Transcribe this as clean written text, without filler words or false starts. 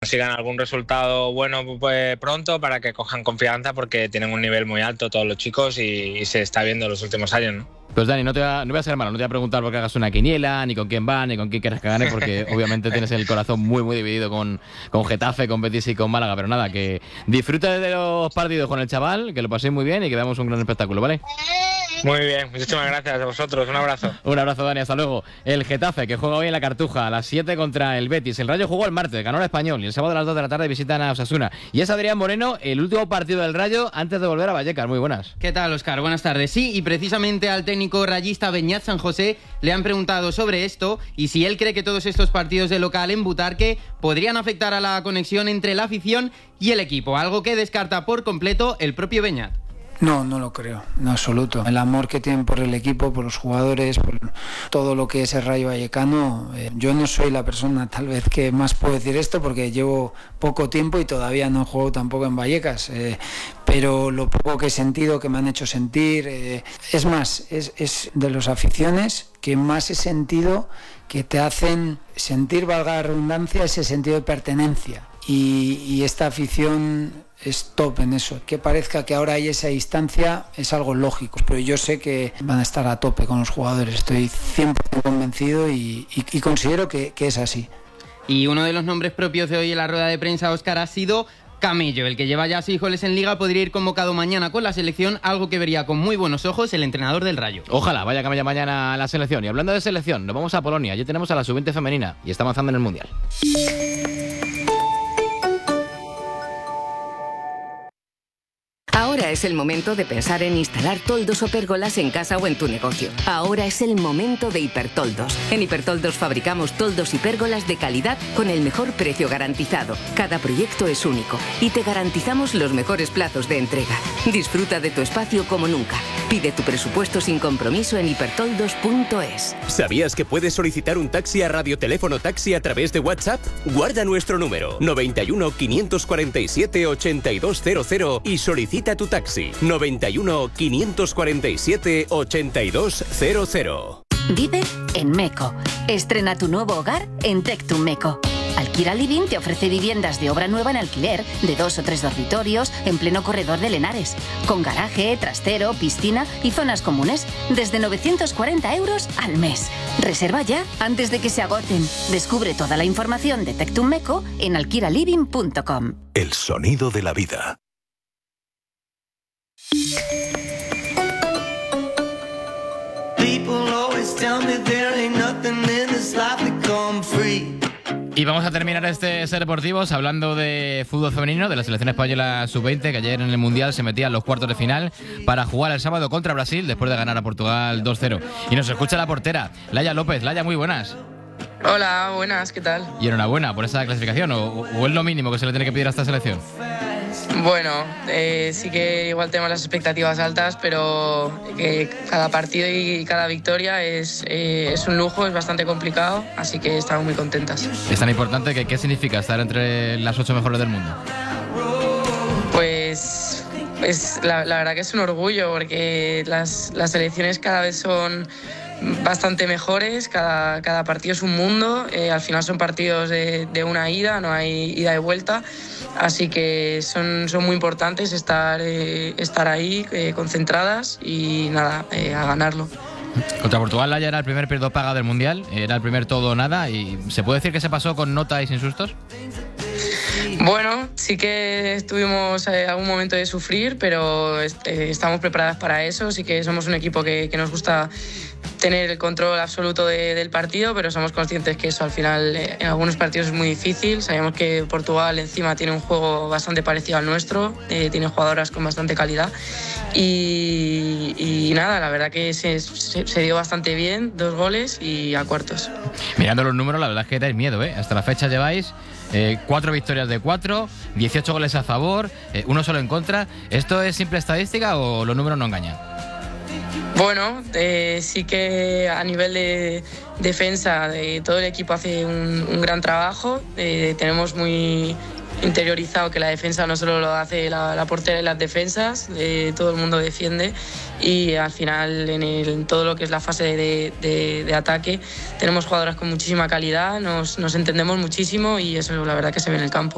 consigan algún resultado bueno pues, pronto para que cojan confianza, porque tienen un nivel muy alto todos los chicos y se está viendo en los últimos años, ¿no? Pues Dani, no voy a ser malo, no te voy a preguntar por qué hagas una quiniela, ni con quién va, ni con quién quieres que gane, porque obviamente tienes el corazón muy, muy dividido con Getafe, con Betis y con Málaga, pero nada, que disfrutes de los partidos con el chaval, que lo paséis muy bien y que veamos un gran espectáculo, ¿vale? Muy bien, muchísimas gracias a vosotros, un abrazo. Un abrazo, Dani, hasta luego. El Getafe, que juega hoy en la Cartuja a las 7 contra el Betis. El Rayo jugó el martes, ganó el Español, y el sábado a las 2 de la tarde visitan a Osasuna. Y es Adrián Moreno, el último partido del Rayo antes de volver a Vallecas. Muy buenas. ¿Qué tal, Óscar? Buenas tardes. Sí, y precisamente al técnico rayista Beñat San José le han preguntado sobre esto y si él cree que todos estos partidos de local en Butarque podrían afectar a la conexión entre la afición y el equipo, algo que descarta por completo el propio Beñat. No, no lo creo, en absoluto. El amor que tienen por el equipo, por los jugadores, por todo lo que es el Rayo Vallecano. Yo no soy la persona tal vez que más puedo decir esto porque llevo poco tiempo y todavía no juego tampoco en Vallecas. Pero lo poco que he sentido, que me han hecho sentir, es más, es de las aficiones que más he sentido que te hacen sentir, valga la redundancia, ese sentido de pertenencia. Y esta afición es top en eso. Que parezca que ahora hay esa distancia es algo lógico, pero yo sé que van a estar a tope con los jugadores. Estoy 100% convencido y considero que es así. Y uno de los nombres propios de hoy en la rueda de prensa, Óscar, ha sido Camello, el que lleva ya 6 goles en Liga. Podría ir convocado mañana con la selección, algo que vería con muy buenos ojos el entrenador del Rayo. Ojalá vaya Camello mañana a la selección. Y hablando de selección, nos vamos a Polonia. Allí tenemos a la sub-20 femenina y está avanzando en el Mundial. Ahora es el momento de pensar en instalar toldos o pérgolas en casa o en tu negocio. Ahora es el momento de Hipertoldos. En Hipertoldos fabricamos toldos y pérgolas de calidad con el mejor precio garantizado. Cada proyecto es único y te garantizamos los mejores plazos de entrega. Disfruta de tu espacio como nunca. Pide tu presupuesto sin compromiso en hipertoldos.es. ¿Sabías que puedes solicitar un taxi a Radioteléfono Taxi a través de WhatsApp? Guarda nuestro número 91 547 8200 y solicita tu taxi 91 547 8200. Vive en Meco. Estrena tu nuevo hogar en Tectum Meco. Alquila Living te ofrece viviendas de obra nueva en alquiler, de 2 o 3 dormitorios, en pleno corredor de Lenares, con garaje, trastero, piscina y zonas comunes, desde 940 euros al mes. Reserva ya antes de que se agoten. Descubre toda la información de Tectum Meco en alquilaliving.com. El sonido de la vida. Y vamos a terminar este Ser Deportivos hablando de fútbol femenino, de la selección española sub-20, que ayer en el Mundial se metía en los cuartos de final para jugar el sábado contra Brasil después de ganar a Portugal 2-0. Y nos escucha la portera, Laia López. Laia, muy buenas. Hola, buenas, ¿qué tal? Y enhorabuena por esa clasificación, ¿o es lo mínimo que se le tiene que pedir a esta selección? Bueno, sí que igual tenemos las expectativas altas, pero que cada partido y cada victoria es un lujo, es bastante complicado, así que estamos muy contentas. Es tan importante que ¿qué significa estar entre las 8 mejores del mundo? Pues la verdad que es un orgullo, porque las selecciones cada vez son bastante mejores, cada partido es un mundo, al final son partidos de una ida, no hay ida y vuelta, así que son muy importantes estar ahí concentradas y nada, a ganarlo. Contra Portugal, Laia era el primer periodo paga del Mundial, era el primer todo o nada, y ¿se puede decir que se pasó con nota y sin sustos? Bueno, sí que tuvimos algún momento de sufrir, pero estamos preparadas para eso. Sí que somos un equipo que nos gusta tener el control absoluto del partido, pero somos conscientes que eso al final en algunos partidos es muy difícil. Sabemos que Portugal encima tiene un juego bastante parecido al nuestro, tiene jugadoras con bastante calidad y nada, la verdad que se dio bastante bien, 2 goles y a cuartos. Mirando los números, la verdad es que dais miedo, ¿eh? Hasta la fecha lleváis 4 victorias de 4, 18 goles a favor, 1 solo en contra. ¿Esto es simple estadística o los números no engañan? Bueno, sí que a nivel de defensa todo el equipo hace un gran trabajo. Tenemos muy interiorizado que la defensa no solo lo hace la portera y las defensas, todo el mundo defiende, y al final en todo lo que es la fase de ataque tenemos jugadoras con muchísima calidad, nos entendemos muchísimo y eso la verdad que se ve en el campo.